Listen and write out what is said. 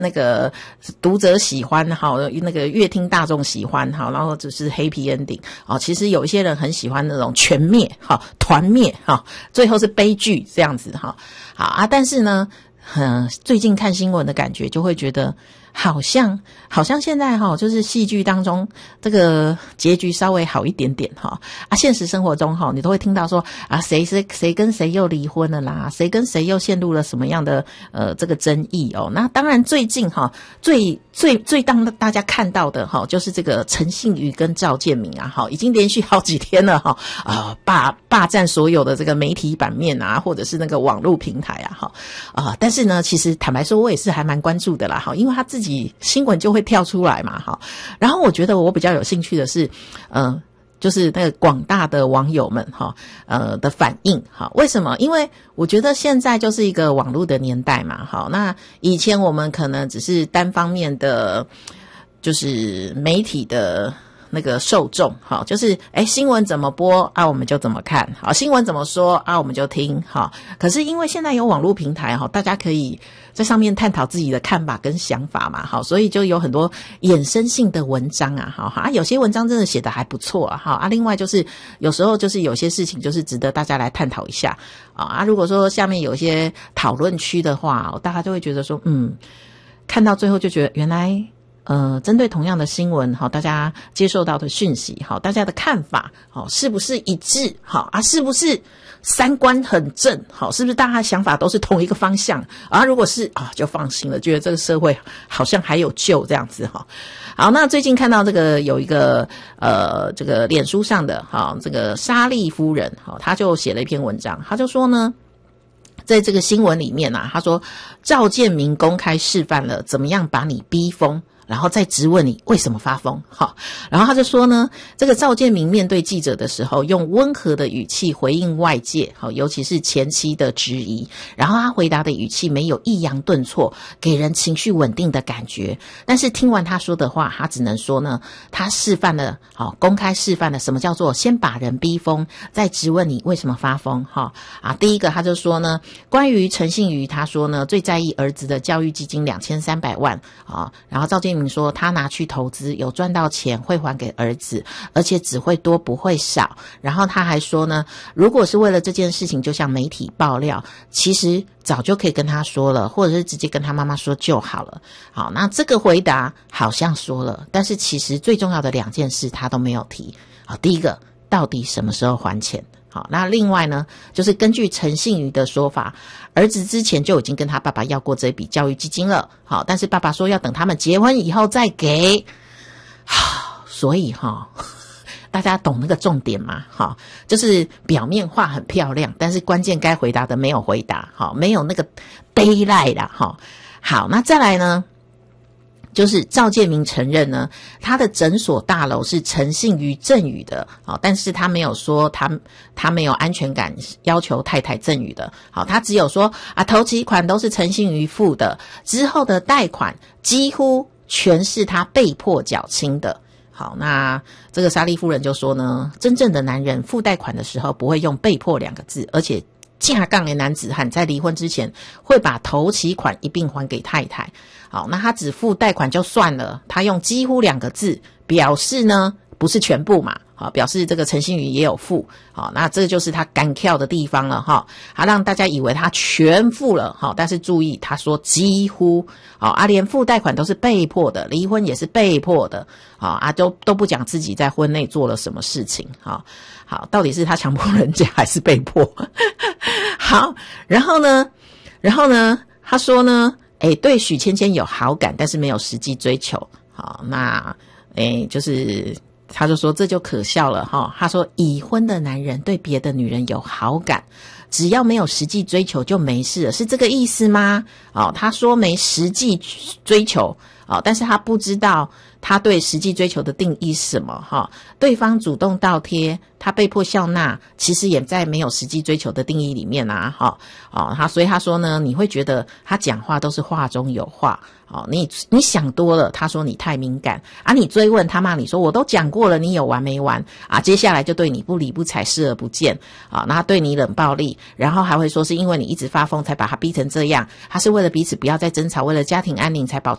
那个读者喜欢哈，那个乐听大众喜欢哈，然后只是 happy ending 啊，其实有一些人很喜欢那种全灭哈、团灭哈，最后是悲剧这样子哈。好啊，但是呢，最近看新闻的感觉就会觉得好像现在哈，就是戏剧当中这个结局稍微好一点点哈啊，现实生活中哈，你都会听到说啊，谁跟谁又离婚了啦，谁跟谁又陷入了什么样的这个争议哦。那当然最近哈，最当大家看到的哈，就是这个陈信妤跟赵建明啊哈，已经连续好几天了哈霸占所有的这个媒体版面啊，或者是那个网络平台啊哈但是呢，其实坦白说，我也是还蛮关注的啦哈，因为他自己新闻就会跳出来嘛哈。然后我觉得我比较有兴趣的是就是那个广大的网友们哈的反应哈。为什么？因为我觉得现在就是一个网络的年代嘛哈。那以前我们可能只是单方面的，就是媒体的那个受众好，就是新闻怎么播啊我们就怎么看，好，新闻怎么说啊我们就听好。可是因为现在有网络平台大家可以在上面探讨自己的看法跟想法嘛，好，所以就有很多衍生性的文章啊，好啊，有些文章真的写得还不错啊，好啊，另外就是有时候就是有些事情就是值得大家来探讨一下啊。如果说下面有一些讨论区的话，大家就会觉得说看到最后就觉得原来针对同样的新闻大家接受到的讯息大家的看法是不是一致是不是三观很正是不是大家的想法都是同一个方向如果是就放心了，觉得这个社会好像还有救这样子好，那最近看到这个有一个这个脸书上的这个莎莉夫人她就写了一篇文章，她就说呢，在这个新闻里面他说赵建明公开示范了怎么样把你逼疯，然后再质问你为什么发疯然后他就说呢，这个赵建明面对记者的时候用温和的语气回应外界尤其是前妻的质疑，然后他回答的语气没有抑扬顿挫，给人情绪稳定的感觉。但是听完他说的话，他只能说呢，他示范了公开示范了什么叫做先把人逼疯，再质问你为什么发疯第一个他就说呢，关于陈信妤，他说呢最在意儿子的教育基金2300万然后赵建明说他拿去投资，有赚到钱会还给儿子，而且只会多不会少。然后他还说呢，如果是为了这件事情就向媒体爆料，其实早就可以跟他说了，或者是直接跟他妈妈说就好了。好，那这个回答好像说了，但是其实最重要的两件事他都没有提。好，第一个到底什么时候还钱，好，那另外呢，就是根据陈信妤的说法，儿子之前就已经跟他爸爸要过这笔教育基金了，好，但是爸爸说要等他们结婚以后再给，好，所以大家懂那个重点吗？就是表面话很漂亮，但是关键该回答的没有回答，没有那个 daylight 啦，好，那再来呢，就是赵建明承认呢，他的诊所大楼是陈信妤赠予的，但是他没有说他没有安全感要求太太赠予的，他只有说头期款都是陈信妤付的，之后的贷款几乎全是他被迫缴清的。好，那这个莎莉夫人就说呢，真正的男人付贷款的时候不会用被迫2个字，而且架杠的男子汉在离婚之前会把头期款一并还给太太。好，那他只付贷款就算了，他用几乎2个字表示呢不是全部嘛，表示这个陈信妤也有付。好，那这就是他干跳的地方了他让大家以为他全付了但是注意他说几乎连付贷款都是被迫的，离婚也是被迫的都不讲自己在婚内做了什么事情好，到底是他强迫人家还是被迫好，然后呢他说呢对许芊芊有好感，但是没有实际追求。好，那就是他就说这就可笑了他说已婚的男人对别的女人有好感，只要没有实际追求就没事了，是这个意思吗？他说没实际追求但是他不知道他对实际追求的定义是什么对方主动倒贴，他被迫笑纳，其实也在没有实际追求的定义里面所以他说呢，你会觉得他讲话都是话中有话你想多了，他说你太敏感你追问他骂你说我都讲过了，你有完没完接下来就对你不理不睬视而不见那对你冷暴力然后还会说是因为你一直发疯才把他逼成这样，他是为了彼此不要再争吵，为了家庭安宁才保